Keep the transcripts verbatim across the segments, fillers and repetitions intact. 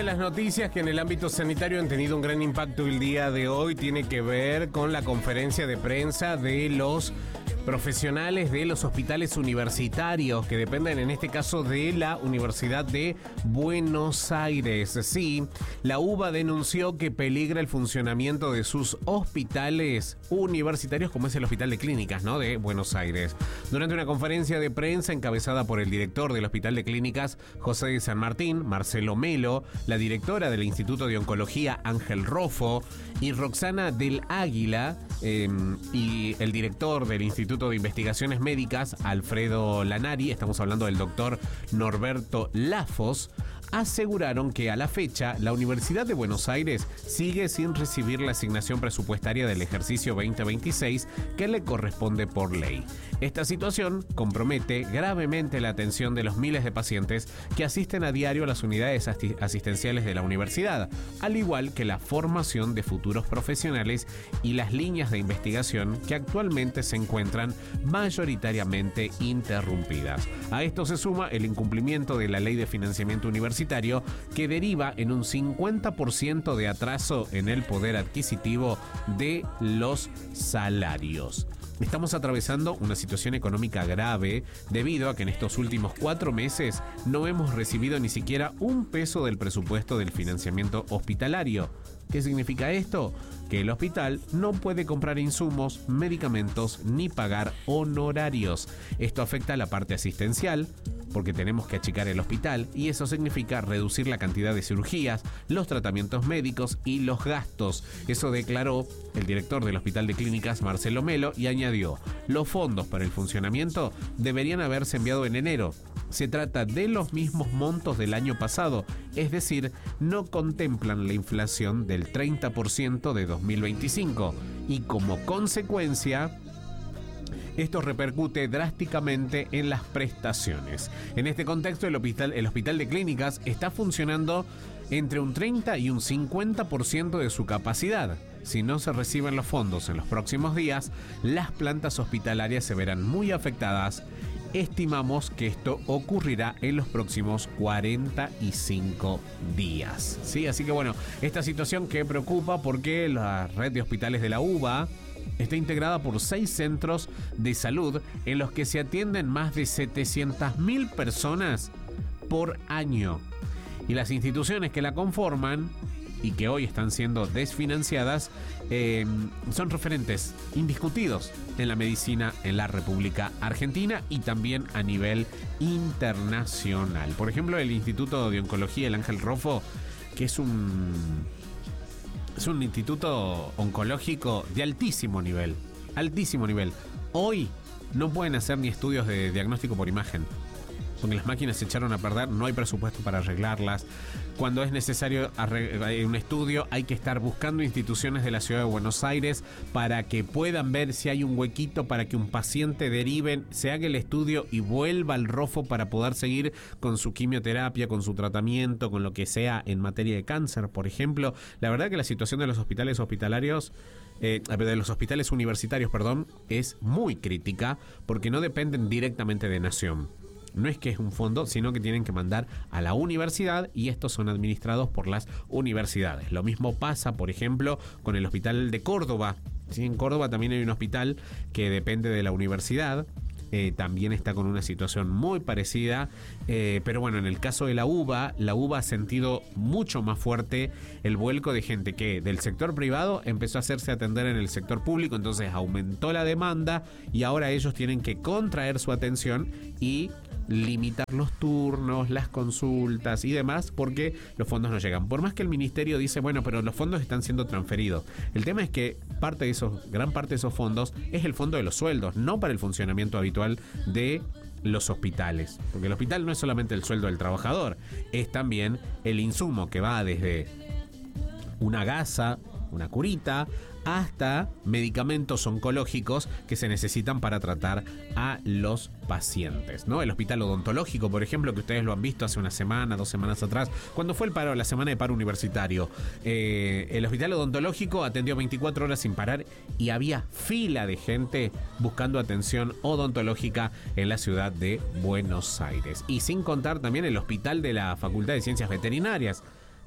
de las noticias que en el ámbito sanitario han tenido un gran impacto el día de hoy tiene que ver con la conferencia de prensa de los profesionales de los hospitales universitarios que dependen en este caso de la Universidad de Buenos Aires. Sí, la UBA denunció que peligra el funcionamiento de sus hospitales universitarios, como es el Hospital de Clínicas, ¿no?, de Buenos Aires. Durante una conferencia de prensa encabezada por el director del Hospital de Clínicas, José de San Martín, Marcelo Melo, la directora del Instituto de Oncología, Ángel Rofo, y Roxana del Águila, eh, y el director del Instituto de Investigaciones Médicas, Alfredo Lanari, estamos hablando del doctor Norberto Lafos, aseguraron que a la fecha la Universidad de Buenos Aires sigue sin recibir la asignación presupuestaria del ejercicio veinte veintiséis que le corresponde por ley. Esta situación compromete gravemente la atención de los miles de pacientes que asisten a diario a las unidades asti- asistenciales de la universidad, al igual que la formación de futuros profesionales y las líneas de investigación que actualmente se encuentran mayoritariamente interrumpidas. A esto se suma el incumplimiento de la Ley de Financiamiento Universitario, que deriva en un cincuenta por ciento de atraso en el poder adquisitivo de los salarios. Estamos atravesando una situación económica grave debido a que en estos últimos cuatro meses no hemos recibido ni siquiera un peso del presupuesto del financiamiento hospitalario. ¿Qué significa esto? Que el hospital no puede comprar insumos, medicamentos ni pagar honorarios. Esto afecta a la parte asistencial, porque tenemos que achicar el hospital y eso significa reducir la cantidad de cirugías, los tratamientos médicos y los gastos. Eso declaró el director del Hospital de Clínicas, Marcelo Melo, y añadió: los fondos para el funcionamiento deberían haberse enviado en enero. Se trata de los mismos montos del año pasado, es decir, no contemplan la inflación del treinta por ciento de dos mil veinticinco y como consecuencia esto repercute drásticamente en las prestaciones. En este contexto, el hospital, el Hospital de Clínicas está funcionando entre un treinta y un cincuenta por ciento de su capacidad. Si no se reciben los fondos en los próximos días, las plantas hospitalarias se verán muy afectadas. Estimamos que esto ocurrirá en los próximos cuarenta y cinco días. Sí, así que bueno, esta situación que preocupa porque la red de hospitales de la UBA está integrada por seis centros de salud en los que se atienden más de setecientas mil personas por año. Y las instituciones que la conforman y que hoy están siendo desfinanciadas eh, son referentes indiscutidos en la medicina en la República Argentina y también a nivel internacional. Por ejemplo, el Instituto de Oncología, el Ángel Rofo, que es un... Es un instituto oncológico de altísimo nivel, altísimo nivel. Hoy no pueden hacer ni estudios de diagnóstico por imagen, porque las máquinas se echaron a perder, no hay presupuesto para arreglarlas. Cuando es necesario un estudio, hay que estar buscando instituciones de la ciudad de Buenos Aires para que puedan ver si hay un huequito para que un paciente deriven, se haga el estudio y vuelva al Rofo para poder seguir con su quimioterapia, con su tratamiento, con lo que sea en materia de cáncer, por ejemplo. La verdad que la situación de los hospitales hospitalarios, eh, de los hospitales universitarios, perdón, es muy crítica porque no dependen directamente de Nación. No es que es un fondo, sino que tienen que mandar a la universidad y estos son administrados por las universidades. Lo mismo pasa, por ejemplo, con el Hospital de Córdoba. Sí, en Córdoba también hay un hospital que depende de la universidad. Eh, también está con una situación muy parecida, eh, pero bueno, en el caso de la UBA, la UBA ha sentido mucho más fuerte el vuelco de gente que del sector privado empezó a hacerse atender en el sector público, entonces aumentó la demanda y ahora ellos tienen que contraer su atención y limitar los turnos, las consultas y demás porque los fondos no llegan. Por más que el ministerio dice, bueno, pero los fondos están siendo transferidos. El tema es que parte de esos, gran parte de esos fondos es el fondo de los sueldos, no para el funcionamiento habitual de los hospitales. Porque el hospital no es solamente el sueldo del trabajador, es también el insumo que va desde una gasa, una curita, hasta medicamentos oncológicos que se necesitan para tratar a los pacientes, ¿no? El hospital odontológico, por ejemplo, que ustedes lo han visto hace una semana, dos semanas atrás, cuando fue el paro, la semana de paro universitario. Eh, el hospital odontológico atendió veinticuatro horas sin parar y había fila de gente buscando atención odontológica en la ciudad de Buenos Aires. Y sin contar también el hospital de la Facultad de Ciencias Veterinarias,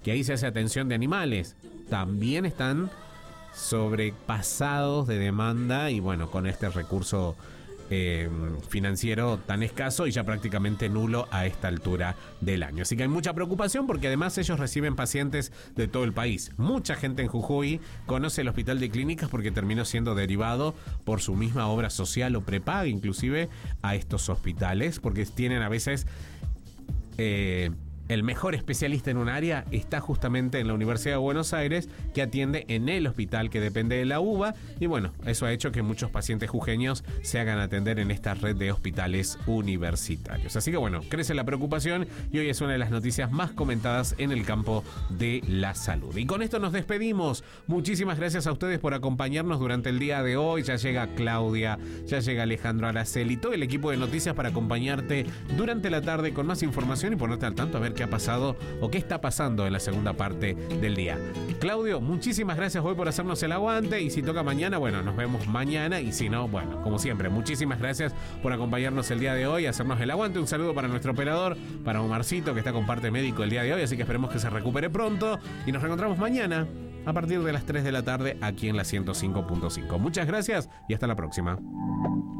que ahí se hace atención de animales, también están sobrepasados de demanda y bueno, con este recurso eh, financiero tan escaso y ya prácticamente nulo a esta altura del año. Así que hay mucha preocupación porque además ellos reciben pacientes de todo el país. Mucha gente en Jujuy conoce el Hospital de Clínicas porque terminó siendo derivado por su misma obra social o prepaga inclusive a estos hospitales, porque tienen a veces... Eh, el mejor especialista en un área está justamente en la Universidad de Buenos Aires, que atiende en el hospital que depende de la U B A, y bueno, eso ha hecho que muchos pacientes jujeños se hagan atender en esta red de hospitales universitarios. Así que bueno, crece la preocupación y hoy es una de las noticias más comentadas en el campo de la salud. Y con esto nos despedimos. Muchísimas gracias a ustedes por acompañarnos durante el día de hoy. Ya llega Claudia, ya llega Alejandro Araceli y todo el equipo de noticias para acompañarte durante la tarde con más información y ponerte al tanto a ver qué ha pasado o qué está pasando en la segunda parte del día. Claudio, muchísimas gracias hoy por hacernos el aguante y si toca mañana, bueno, nos vemos mañana y si no, bueno, como siempre, muchísimas gracias por acompañarnos el día de hoy, hacernos el aguante. Un saludo para nuestro operador, para Omarcito, que está con parte médico el día de hoy, así que esperemos que se recupere pronto y nos reencontramos mañana a partir de las tres de la tarde aquí en la ciento cinco punto cinco. Muchas gracias y hasta la próxima.